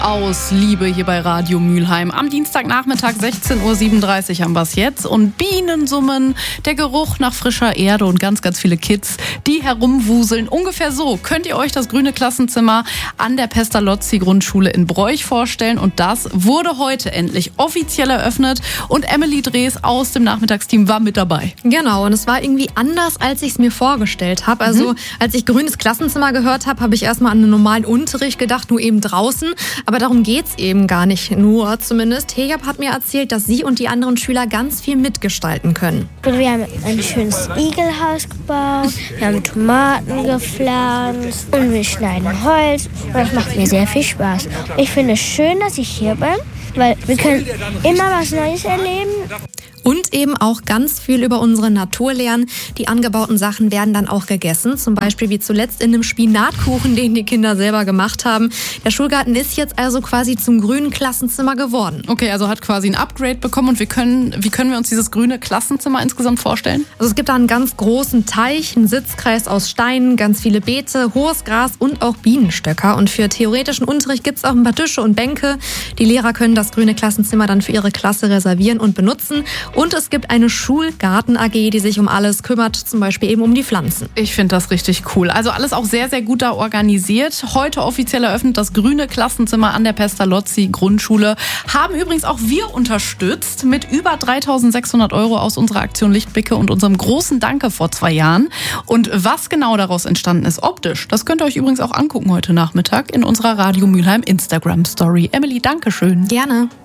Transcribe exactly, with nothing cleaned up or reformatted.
Aus Liebe hier bei Radio Mülheim. Am Dienstagnachmittag sechzehn Uhr siebenunddreißig haben wir es jetzt. Und Bienen summen, der Geruch nach frischer Erde und ganz, ganz viele Kids, die herumwuseln. Ungefähr so könnt ihr euch das grüne Klassenzimmer an der Pestalozzi-Grundschule in Broich vorstellen. Und das wurde heute endlich offiziell eröffnet. Und Emily Drees aus dem Nachmittagsteam war mit dabei. Genau, und es war irgendwie anders, als ich es mir vorgestellt habe. Also mhm. als ich grünes Klassenzimmer gehört habe, habe ich erstmal an einen normalen Unterricht gedacht, nur eben draußen. Aber darum geht's eben gar nicht nur, zumindest. Hejab hat mir erzählt, dass sie und die anderen Schüler ganz viel mitgestalten können. Wir haben ein schönes Igelhaus gebaut, wir haben Tomaten gepflanzt und wir schneiden Holz. Und das macht mir sehr viel Spaß. Ich finde es schön, dass ich hier bin, weil wir können immer was Neues erleben. Und eben auch ganz viel über unsere Natur lernen. Die angebauten Sachen werden dann auch gegessen. Zum Beispiel wie zuletzt in einem Spinatkuchen, den die Kinder selber gemacht haben. Der Schulgarten ist jetzt also quasi zum grünen Klassenzimmer geworden. Okay, also hat quasi ein Upgrade bekommen. Und wir können, wie können wir uns dieses grüne Klassenzimmer insgesamt vorstellen? Also es gibt da einen ganz großen Teich, einen Sitzkreis aus Steinen, ganz viele Beete, hohes Gras und auch Bienenstöcker. Und für theoretischen Unterricht gibt es auch ein paar Tische und Bänke. Die Lehrer können das grüne Klassenzimmer dann für ihre Klasse reservieren und benutzen. Und es gibt eine Schulgarten-A G, die sich um alles kümmert, zum Beispiel eben um die Pflanzen. Ich finde das richtig cool. Also alles auch sehr, sehr gut da organisiert. Heute offiziell eröffnet das grüne Klassenzimmer an der Pestalozzi-Grundschule. Haben übrigens auch wir unterstützt mit über dreitausendsechshundert Euro aus unserer Aktion Lichtblicke und unserem großen Danke vor zwei Jahren. Und was genau daraus entstanden ist optisch, das könnt ihr euch übrigens auch angucken heute Nachmittag in unserer Radio Mülheim Instagram-Story. Emily, danke schön. Gerne.